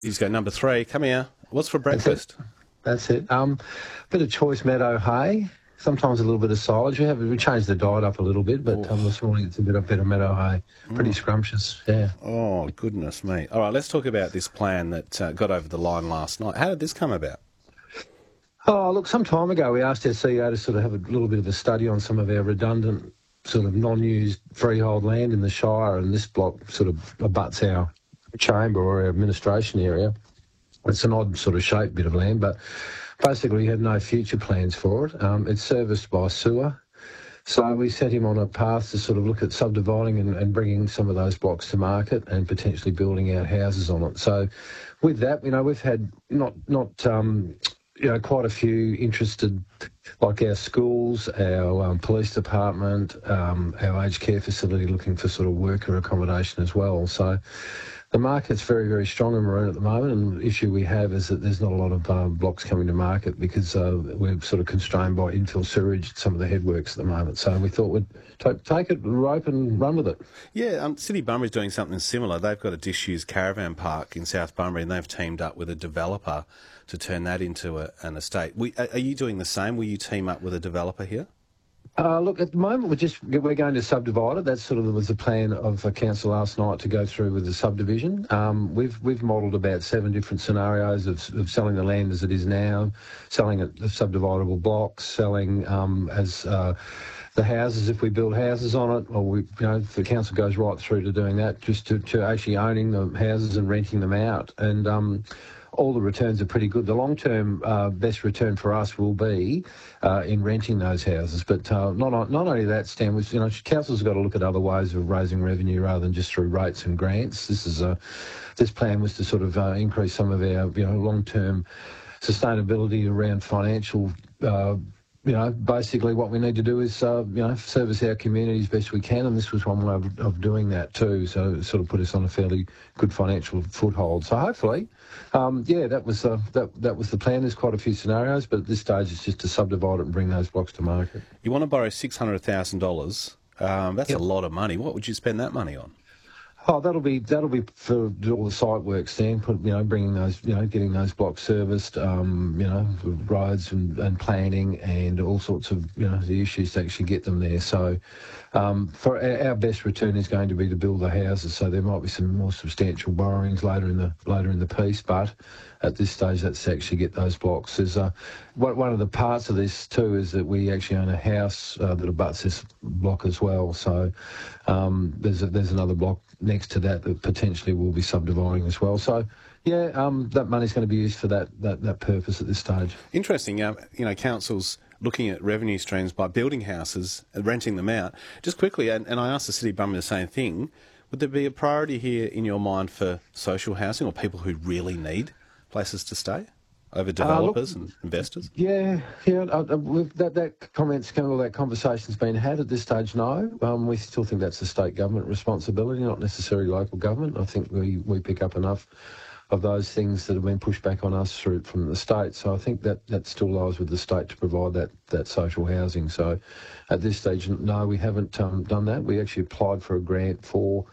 He's got number 3. Come here. What's for breakfast? That's it. Bit of choice meadow hay. Sometimes a little bit of silage. We changed the diet up a little bit, but this morning it's a bit of meadow hay. Pretty scrumptious, yeah. Oh, goodness me. All right, let's talk about this plan that got over the line last night. How did this come about? Oh, look, some time ago we asked our CEO to sort of have a little bit of a study on some of our redundant sort of non-used freehold land in the Shire, and this block sort of abuts our chamber or our administration area. It's an odd sort of shaped bit of land, but basically we had no future plans for it. It's serviced by sewer. So we set him on a path to sort of look at subdividing and bringing some of those blocks to market and potentially building out houses on it. So with that, we've had quite a few interested, like our schools, our police department, our aged care facility looking for sort of worker accommodation as well. So the market's very, very strong in Maroon at the moment, and the issue we have is that there's not a lot of blocks coming to market because we're sort of constrained by infill sewerage at some of the headworks at the moment. So we thought we'd take it, rope and run with it. Yeah, City Bunbury's doing something similar. They've got a disused caravan park in South Bunbury, and they've teamed up with a developer to turn that into an estate. Are you doing the same? Will you team up with a developer here? Look, at the moment we're going to subdivide it. That sort of was the plan of council last night to go through with the subdivision. We've modelled about 7 different scenarios of selling the land as it is now, selling it as subdividable blocks, selling as the houses if we build houses on it, or if the council goes right through to doing that, just to actually owning the houses and renting them out. And all the returns are pretty good. The long-term best return for us will be in renting those houses. But not only that, Stan, councils have got to look at other ways of raising revenue rather than just through rates and grants. This plan was to sort of increase some of our long-term sustainability around financial. Basically what we need to do is, service our communities best we can, and this was one way of doing that too. So it sort of put us on a fairly good financial foothold. So hopefully, that was the plan. There's quite a few scenarios, but at this stage it's just to subdivide it and bring those blocks to market. You want to borrow $600,000. That's a lot of money. What would you spend that money on? Oh, that'll be for all the site work, Stan. Bringing those, getting those blocks serviced, roads and planning and all sorts of, the issues to actually get them there. So, for our best return is going to be to build the houses. So there might be some more substantial borrowings later in the piece, but at this stage, that's to actually get those blocks. There's one of the parts of this too is that we actually own a house that abuts this block as well. So there's another block next to that potentially will be subdividing as well. So that money's going to be used for that purpose at this stage. Interesting. Councils looking at revenue streams by building houses and renting them out. Just quickly, and I asked the City of Bunbury the same thing, would there be a priority here in your mind for social housing or people who really need places to stay over developers and investors? That comments, all that conversation's been had at this stage. No, we still think that's a state government responsibility, not necessarily local government. I think we pick up enough of those things that have been pushed back on us from the state. So I think that still lies with the state to provide that social housing. So at this stage, no, we haven't done that. We actually applied for a grant for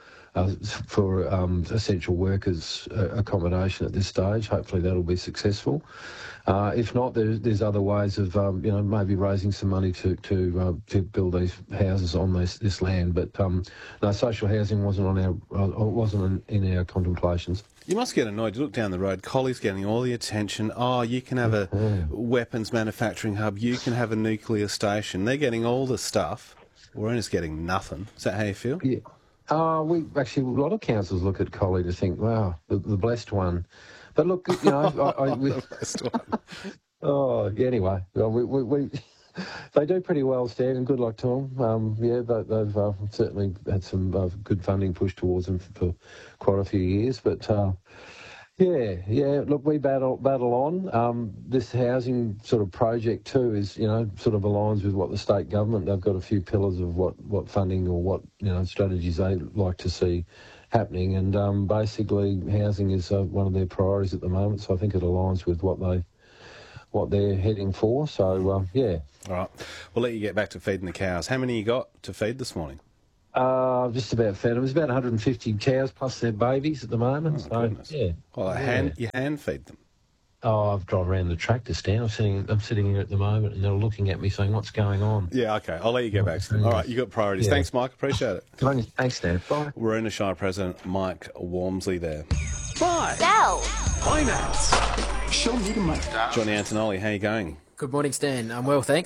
essential workers accommodation at this stage. Hopefully that'll be successful. If not, there's other ways of maybe raising some money to build these houses on this land. But no, social housing wasn't in our contemplations. You must get annoyed. You look down the road, Collie's getting all the attention. Oh, you can have a weapons manufacturing hub. You can have a nuclear station. They're getting all the stuff. We're getting nothing. Is that how you feel? Yeah. We actually, a lot of councils look at Collie to think, wow, the blessed one. But look, the blessed one. Anyway, we they do pretty well, Stan, and good luck to them. They've certainly had some good funding pushed towards them for quite a few years. But look, we battle on. This housing sort of project too is, sort of aligns with what the state government. They've got a few pillars of what funding or what strategies they like to see happening, and basically housing is one of their priorities at the moment. So I think it aligns with what they're heading for. So All right, we'll let you get back to feeding the cows. How many you got to feed this morning? Just about fed. It was about 150 cows plus their babies at the moment. Oh, so, goodness. yeah. Well, Yeah. you hand feed them. Oh, I've driven around the tractor stand. I'm sitting here at the moment, and they're looking at me saying, "What's going on?" Yeah, okay. I'll let you get back to them. All right, you got priorities. Yeah. Thanks, Mike. Appreciate it. Thanks, Dan. Bye. Waruna Shire President Mike Walmsley there. Buy. Sell. Finance. Sean Newton, mate. Johnny Antonelli, how you going? Good morning, Stan. I'm well, thanks.